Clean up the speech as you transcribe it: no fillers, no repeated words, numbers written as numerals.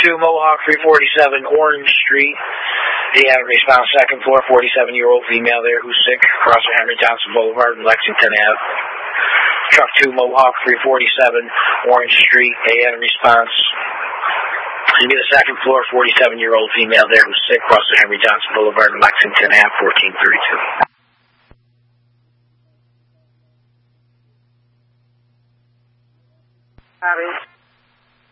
2, Mohawk 347 Orange Street. He had a response, second floor, 47-year-old female there who's sick, across the Henry Johnson Boulevard and Lexington Ave. Truck 2, Mohawk 347 Orange Street. He had a response. He'd be the second floor, 47-year-old female there who's sick, across the Henry Johnson Boulevard and Lexington Ave, 1432. Abby.